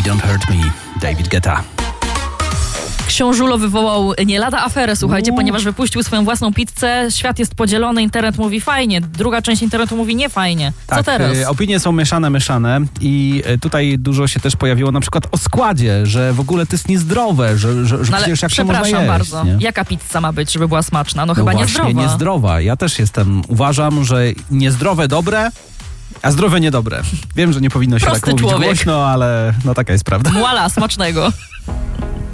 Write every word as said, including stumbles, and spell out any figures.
Don't Hurt Me, David Guetta. Książulo wywołał nie lada aferę, słuchajcie, Uuu. ponieważ wypuścił swoją własną pizzę. Świat jest podzielony, internet mówi fajnie, druga część internetu mówi nie fajnie. Co Tak, teraz? y, opinie są mieszane, mieszane i y, tutaj dużo się też pojawiło na przykład o składzie, że w ogóle to jest niezdrowe, że, że, że No ale przecież jak to można przepraszam jeść, bardzo, nie? jaka pizza ma być, żeby była smaczna? No, No chyba właśnie, niezdrowa. niezdrowa. Ja też jestem, uważam, że niezdrowe dobre, a zdrowe niedobre. Wiem, że nie powinno się Prosty tak mówić człowiek. głośno, ale no taka jest prawda. Muala, smacznego.